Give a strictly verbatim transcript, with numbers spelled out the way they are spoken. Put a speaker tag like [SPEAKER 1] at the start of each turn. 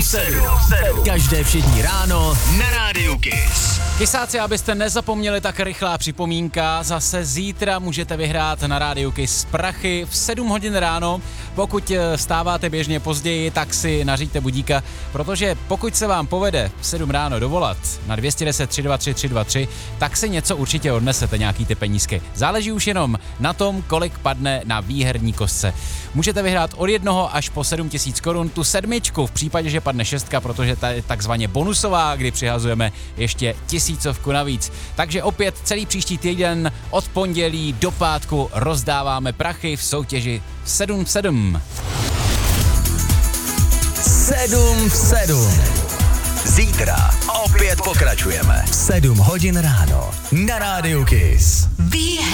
[SPEAKER 1] v sedm. Každé všední ráno na Rádiu Kiss.
[SPEAKER 2] Kysáci, abyste nezapomněli, tak rychlá připomínka. Zase zítra můžete vyhrát na Rádiu Kiss prachy v sedm hodin ráno. Pokud vstáváte běžně později, tak si naříďte budíka, protože pokud se vám povede v sedm ráno dovolat na dvě jedna deset tři dva tři tři dva tři, tak si něco určitě odnesete, nějaký ty penízky. Záleží už jenom na tom, kolik padne na výherní kostce. Můžete vyhrát od jednoho až po sedm tisíc korun tu sedmičku v případě, že padne šestka, protože ta je takzvaně bonusová, kdy přihazujeme ještě tisícovku navíc. Takže opět celý příští týden od pondělí do pátku rozdáváme prachy v soutěži sedm v sedm.
[SPEAKER 1] sedm v sedm. Zítra opět pokračujeme. sedm hodin ráno na Rádiu Kiss.